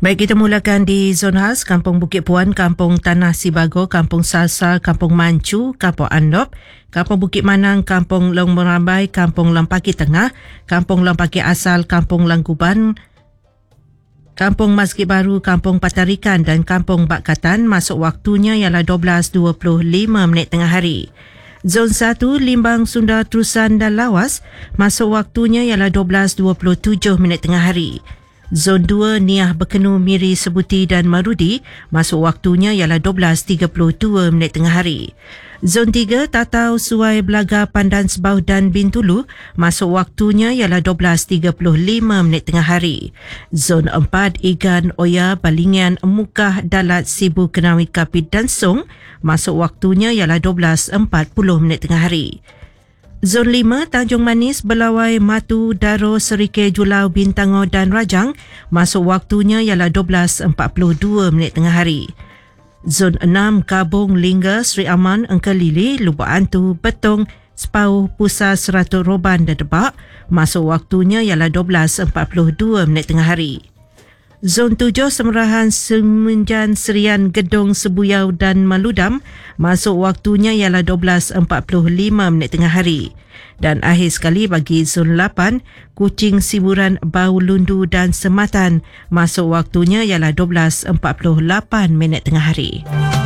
Baik, kita mulakan di Zon Khas, Kampung Bukit Puan, Kampung Tanah Sibago, Kampung Salsa, Kampung Mancu, Kampung Andop, Kampung Bukit Manang, Kampung Long Merambai, Kampung Lampaki Tengah, Kampung Lampaki Asal, Kampung Langkuban, Kampung Masjid Baru, Kampung Patarikan dan Kampung Bakatan masuk waktunya ialah 12.25 tengah hari. Zon 1, Limbang, Sunda, Terusan dan Lawas masuk waktunya ialah 12.27 tengah hari. Zon 2, Niah, Bekenu, Miri, Sebuti dan Marudi masuk waktunya ialah 12.32 tengah hari. Zon 3, Tatau, Suai, Belaga, Pandan, Sebau dan Bintulu masuk waktunya ialah 12.35 tengah hari. Zon 4, Igan, Oya, Balingian, Mukah, Dalat, Sibu, Kenawi, Kapit dan Song masuk waktunya ialah 12.40 tengah hari. Zon 5, Tanjung Manis, Belawai, Matu, Daro, Serike, Julau, Bintango dan Rajang masuk waktunya ialah 12.42 tengah hari. Zon 6, Kabung, Lingga, Sri Aman, Engkelili, Lubuk Antu, Betong, Sepau, Pusar, Seratus Roban dan Debak masuk waktunya ialah 12.42 tengah hari. Zon 7, Semerahan, Semenjan, Serian, Gedong, Sebuyau dan Maludam masuk waktunya ialah 12.45 tengah hari. Dan akhir sekali bagi Zon 8, Kuching, Siburan, Bau, Lundu dan Sematan masuk waktunya ialah 12.48 tengah hari.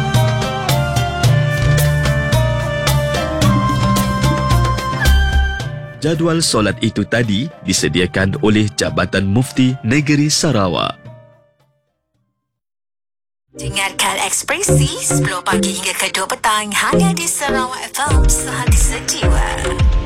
Jadual solat itu tadi disediakan oleh Jabatan Mufti Negeri Sarawak. Dengarkan Ekspresi 10 pagi hingga ke 2 petang hanya di Sarawak FM, sehati sejiwa.